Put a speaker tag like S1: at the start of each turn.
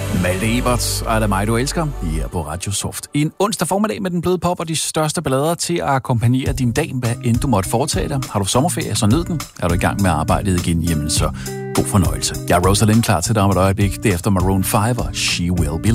S1: Malte Ebert, er det mig, du elsker? Her på Radio Soft. En onsdag formiddag med den bløde pop og de største ballader til at akkompagnere din dag, hvad end du måtte foretage dig. Har du sommerferie, så nyd den. Er du i gang med arbejdet igen, jamen så god fornøjelse. Jeg er Rosalind klar til dig om et øjeblik. Det er efter Maroon 5 og She Will Be